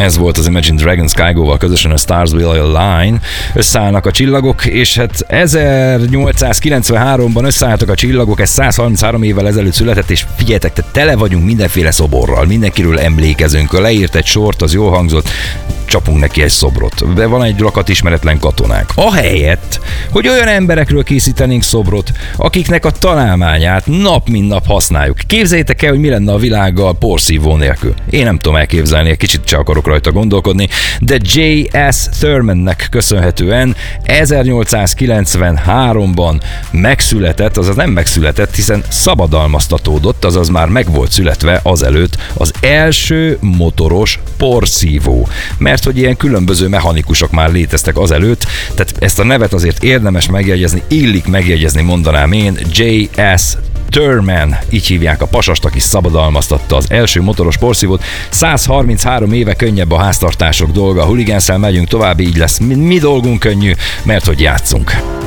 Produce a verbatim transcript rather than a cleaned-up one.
Ez volt az Imagine Dragons Kygo-val közösen a Stars Will Align. Összeállnak a csillagok, és hát ezernyolcszázkilencvenháromban összeálltak a csillagok, ez száz harminchárom évvel ezelőtt született, és figyeljetek, te tele vagyunk mindenféle szoborral, mindenkiről emlékezünk. Ha leírt egy sort, az jól hangzott, csapunk neki egy szobrot. De van egy rakat ismeretlen katonák. Ahelyett, hogy olyan emberekről készítenénk szobrot, akiknek a találmányát nap mint nap használjuk. Képzeljétek el, hogy mi lenne a világgal porszívó nélkül. Én nem tudom elképzelni, egy kicsit csak akarok rajta gondolkodni, de J S Thurmannek köszönhetően ezernyolcszázkilencvenháromban megszületett, azaz nem megszületett, hiszen szabadalmaztatódott, azaz már meg volt születve azelőtt az első motoros porszívó. Mert hogy ilyen különböző mechanikusok már léteztek azelőtt, tehát ezt a nevet azért érdemes megjegyezni, illik megjegyezni, mondanám én, J S Thurman, így hívják a pasast, aki szabadalmaztatta az első motoros porszívót. száz harminchárom éve könnyebb a háztartások dolga. A Hooligans-szel megyünk tovább, így lesz mi, mi dolgunk könnyű, mert hogy játszunk.